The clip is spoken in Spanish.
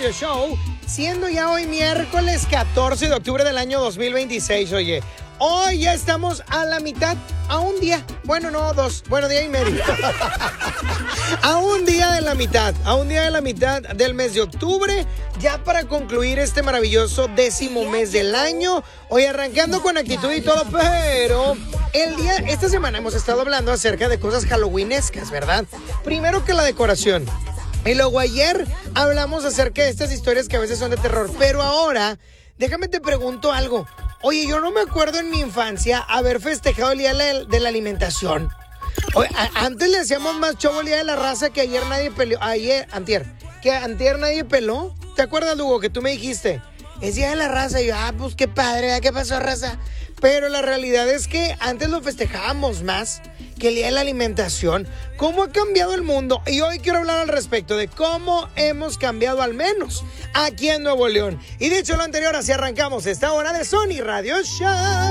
Radio Show, siendo ya hoy miércoles 14 de octubre del año 2026, oye. Hoy ya estamos a la mitad, a un día, bueno, no, dos, bueno, día y medio. A un día de la mitad del mes de octubre, ya para concluir este maravilloso 10º mes del año. Hoy arrancando con actitud y todo, pero esta semana hemos estado hablando acerca de cosas halloweenescas, ¿verdad? Primero que la decoración. Y luego ayer hablamos acerca de estas historias que a veces son de terror, pero ahora, déjame te pregunto algo. Oye, yo no me acuerdo en mi infancia haber festejado el día de la alimentación. Oye, antes le hacíamos más show el día de la raza que ayer nadie peleó. Antier nadie peló. ¿Te acuerdas, Lugo, que tú me dijiste? Es día de la raza. Y yo, pues qué padre, ¿qué pasó, raza? Pero la realidad es que antes lo festejábamos más que el día de la alimentación. ¿Cómo ha cambiado el mundo? Y hoy quiero hablar al respecto de cómo hemos cambiado, al menos aquí en Nuevo León. Y dicho lo anterior, así arrancamos esta hora de Sony Radio Show.